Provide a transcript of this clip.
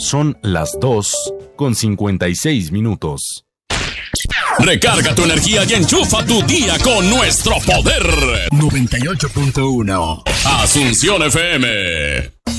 Son las 2:56. Recarga tu energía y enchufa tu día con nuestro poder. 98.1 Asunción FM.